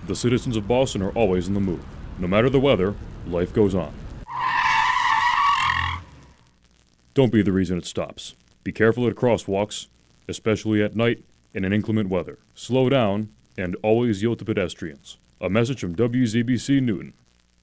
The citizens of Boston are always in the move. No matter the weather, life goes on. Don't be the reason it stops. Be careful at crosswalks, especially at night and in inclement weather. Slow down and always yield to pedestrians. A message from WZBC Newton.